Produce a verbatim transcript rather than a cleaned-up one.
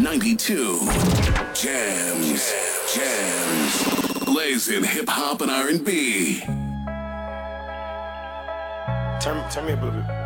ninety-two. Jams, jams, blazing hip hop and R and B. Turn, turn me up a little bit.